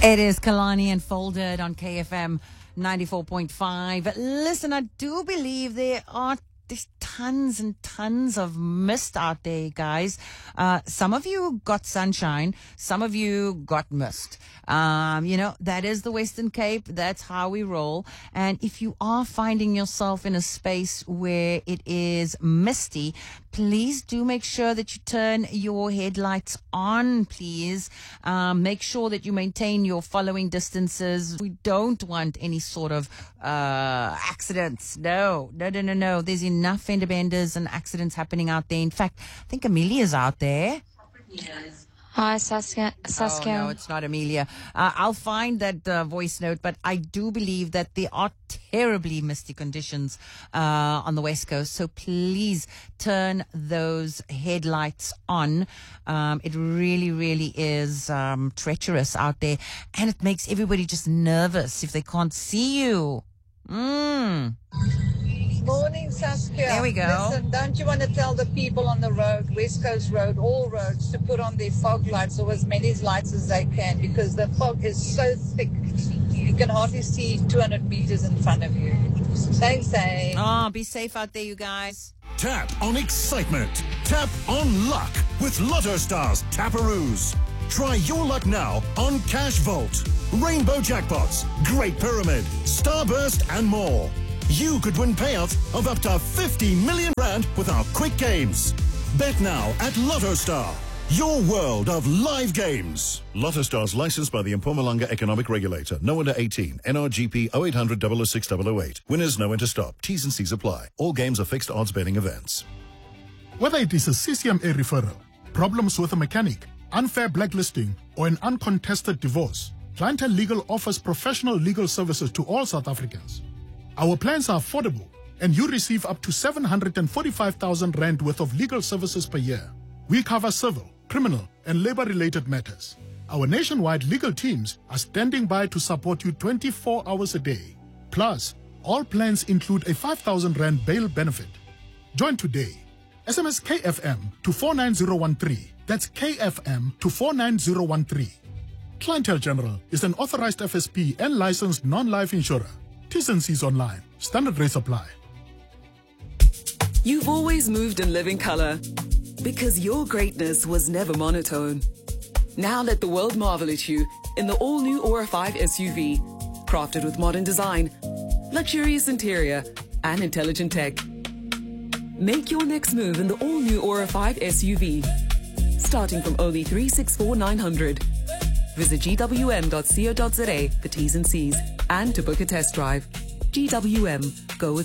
It is Kalani and Folded on KFM 94.5. Listen, I do believe there's tons and tons of mist out there, guys. Some of you got sunshine. Some of you got mist. That is the Western Cape. That's how we roll. And if you are finding yourself in a space where it is misty, please do make sure that you turn your headlights on, please. Make sure that you maintain your following distances. We don't want any sort of accidents. No. There's enough fender benders and accidents happening out there. In fact, I think Amelia's out there. Yes. Hi, Saskia. Oh, no, it's not Amelia. I'll find that voice note, but I do believe that there are terribly misty conditions on the West Coast. So please turn those headlights on. It really, really is treacherous out there. And it makes everybody just nervous if they can't see you. Morning, Saskia. There we go. Listen, don't you want to tell the people on the road, West Coast Road, all roads, to put on their fog lights or as many lights as they can, because the fog is so thick you can hardly see 200 meters in front of you. Stay safe. Oh, be safe out there, you guys. Tap on excitement. Tap on luck with Lotto Stars Taparoos. Try your luck now on Cash Vault, Rainbow Jackpots, Great Pyramid, Starburst and more. You could win payouts of up to 50 million rand with our quick games. Bet now at Lotto Star, your world of live games. Lotto Stars licensed by the Mpumalanga Economic Regulator. No under 18. NRGP 0800 006 008. Winners know when to stop. T's and C's apply. All games are fixed odds betting events. Whether it is a CCMA referral, problems with a mechanic, unfair blacklisting, or an uncontested divorce, Clientele Legal offers professional legal services to all South Africans. Our plans are affordable, and you receive up to 745,000 rand worth of legal services per year. We cover civil, criminal, and labor-related matters. Our nationwide legal teams are standing by to support you 24 hours a day. Plus, all plans include a 5,000 rand bail benefit. Join today. SMS KFM to 49013. That's KFM to 49013. Clientele General is an authorized FSP and licensed non-life insurer. T's and C's online. Standard rates apply. You've always moved in living color because your greatness was never monotone. Now let the world marvel at you in the all-new Aura 5 SUV, crafted with modern design, luxurious interior, and intelligent tech. Make your next move in the all-new Aura 5 SUV, starting from only 364,900. Visit gwm.co.za for T's and C's and to book a test drive. GWM, go with